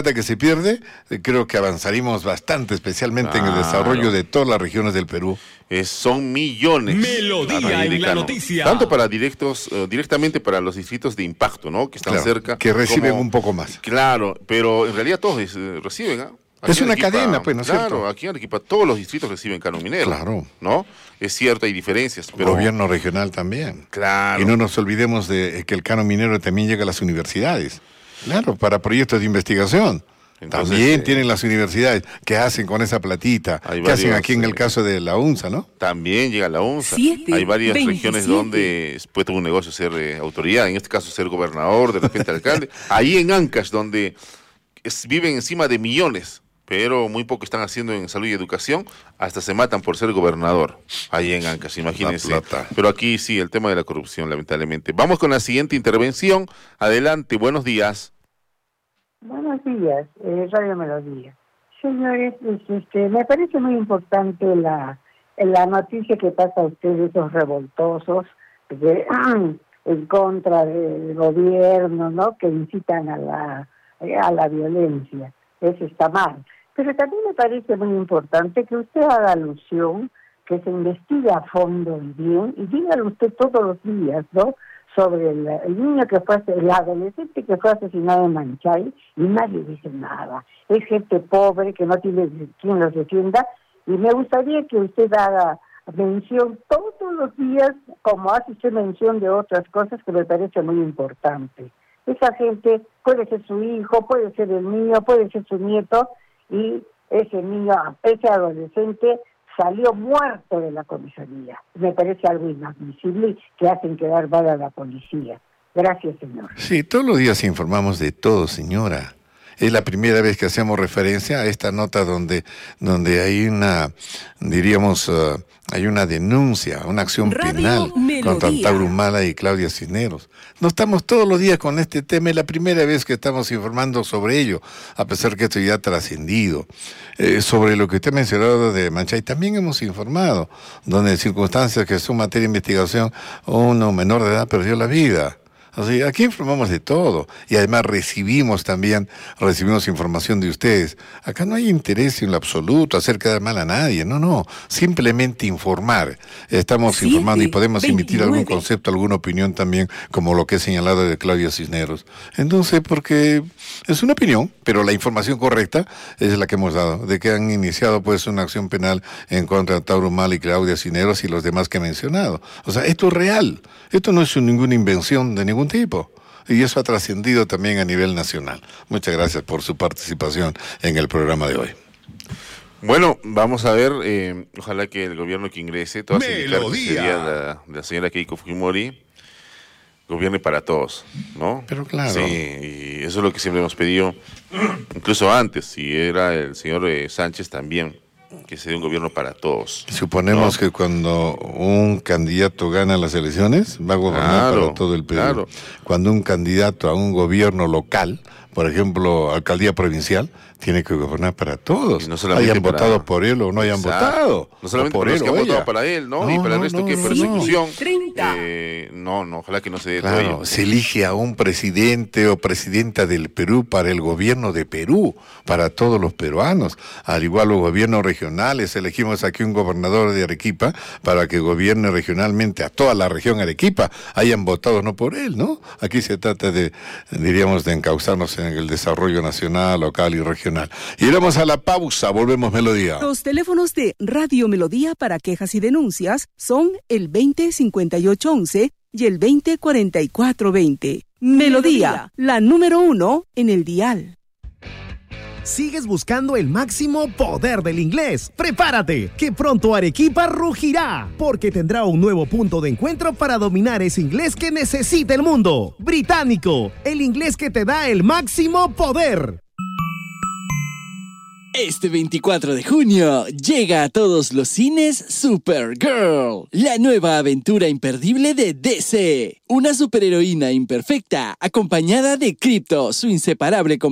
plata que se pierde, creo que avanzaríamos bastante, especialmente en el desarrollo de todas las regiones del Perú. Son millones. Melodía en la noticia. Tanto para directamente para los distritos de impacto, ¿no? Que están cerca. Que reciben un poco más. Claro, pero en realidad todos reciben, ¿ah? Es una cadena, pues, ¿no es cierto? Claro, aquí en Arequipa todos los distritos reciben canon minero. Claro. ¿No? Es cierto, hay diferencias, pero... Gobierno regional también. Claro. Y no nos olvidemos de que el canon minero también llega a las universidades. Claro, para proyectos de investigación. Entonces, también tienen las universidades. ¿Qué hacen con esa platita? ¿Qué hacen aquí en el caso de la UNSA, no? También llega la UNSA. Hay varias regiones donde puede tener un negocio ser autoridad, en este caso ser gobernador, de repente alcalde. Ahí en Ancash, donde viven encima de millones, pero muy poco están haciendo en salud y educación, hasta se matan por ser gobernador. Ahí en Ancash, imagínense. Pero aquí sí, el tema de la corrupción, lamentablemente. Vamos con la siguiente intervención. Adelante, buenos días. Buenos días, Radio Melodía. Señores, me parece muy importante la noticia que pasa a ustedes, esos revoltosos en contra del gobierno, ¿no? Que incitan a la violencia. Eso está mal. Pero también me parece muy importante que usted haga alusión, que se investigue a fondo y bien, y dígalo usted todos los días, ¿no? Sobre el niño el adolescente que fue asesinado en Manchay, y nadie dice nada. Es gente pobre que no tiene quien los defienda, y me gustaría que usted haga mención todos los días, como hace usted mención de otras cosas que me parece muy importante. Esa gente puede ser su hijo, puede ser el niño, puede ser su nieto, y ese niño, ese adolescente, salió muerto de la comisaría. Me parece algo inadmisible que hacen quedar mal a la policía. Gracias, señor. Sí, todos los días informamos de todo, señora. Es la primera vez que hacemos referencia a esta nota donde hay una, diríamos, hay una denuncia, una acción penal contra Antauro Humala y Claudia Cisneros. No estamos todos los días con este tema, es la primera vez que estamos informando sobre ello, a pesar que esto ya ha trascendido. Sobre lo que usted ha mencionado de Manchay, también hemos informado, donde en circunstancias que son materia de investigación, uno menor de edad perdió la vida. O sea, aquí informamos de todo y además recibimos información de ustedes. Acá no hay interés en lo absoluto hacer quedar mal a nadie, no, simplemente informar. Estamos informando y podemos emitir algún concepto, alguna opinión también, como lo que he señalado de Claudia Cisneros. Entonces, porque es una opinión, pero la información correcta es la que hemos dado, de que han iniciado pues una acción penal en contra de Antauro Humala y Claudia Cisneros y los demás que he mencionado. O sea, esto es real, esto no es ninguna invención de ningún tipo. Y eso ha trascendido también a nivel nacional. Muchas gracias por su participación en el programa de hoy. Bueno, vamos a ver, ojalá que el gobierno que ingrese, toda sería la señora Keiko Fujimori, gobierne para todos, ¿no? Pero claro. Sí, y eso es lo que siempre hemos pedido, incluso antes, si era el señor Sánchez también, que se dé un gobierno para todos. Suponemos que cuando un candidato gana las elecciones, va a gobernar para todo el Perú. Claro. Cuando un candidato a un gobierno local, por ejemplo, alcaldía provincial, tiene que gobernar para todos. No hayan votado por él o no hayan votado. No solamente por los que han votado para él, ¿no? Y para el resto que persecución. No, ojalá que no se dé todo ello. Se elige a un presidente o presidenta del Perú para el gobierno de Perú, para todos los peruanos. Al igual los gobiernos regionales, elegimos aquí un gobernador de Arequipa para que gobierne regionalmente a toda la región Arequipa. Hayan votado no por él, ¿no? Aquí se trata de, diríamos, de encauzarnos en el desarrollo nacional, local y regional. Iremos a la pausa, volvemos Melodía. Los teléfonos de Radio Melodía para quejas y denuncias son el 205811 y el 204420. Melodía, la número 1 en el dial. ¿Sigues buscando el máximo poder del inglés? ¡Prepárate! Que pronto Arequipa rugirá, porque tendrá un nuevo punto de encuentro para dominar ese inglés que necesita el mundo. Británico, el inglés que te da el máximo poder. Este 24 de junio llega a todos los cines Supergirl, la nueva aventura imperdible de DC. Una superheroína imperfecta acompañada de Krypto, su inseparable compañera.